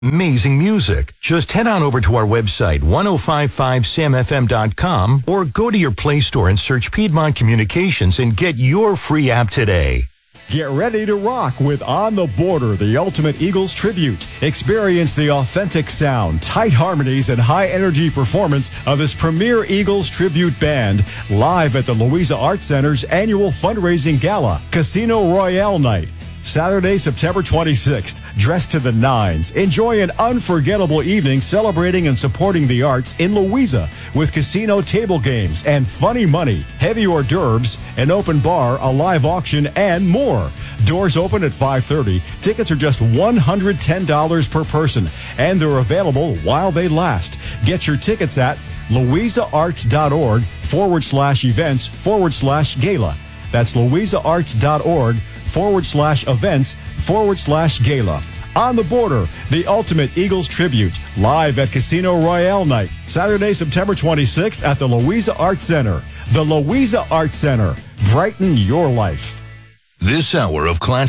Amazing music. Just head on over to our website, 1055samfm.com, or go to your Play Store and search Piedmont Communications and get your free app today. Get ready to rock with On the Border, the ultimate Eagles tribute. Experience the authentic sound, tight harmonies, and high-energy performance of this premier Eagles tribute band live at the Louisa Arts Center's annual fundraising gala, Casino Royale Night. Saturday, September 26th. Dress to the nines. Enjoy an unforgettable evening celebrating and supporting the arts in Louisa with casino table games and funny money, heavy hors d'oeuvres, an open bar, a live auction, and more. Doors open at 5:30. Tickets are just $110 per person, and they're available while they last. Get your tickets at louisaarts.org/events/gala. That's louisaarts.org/events/gala. On the Border, the ultimate Eagles tribute, live at Casino Royale Night, Saturday, September 26th at the Louisa Arts Center. The Louisa Arts Center. Brighten your life. This hour of Classic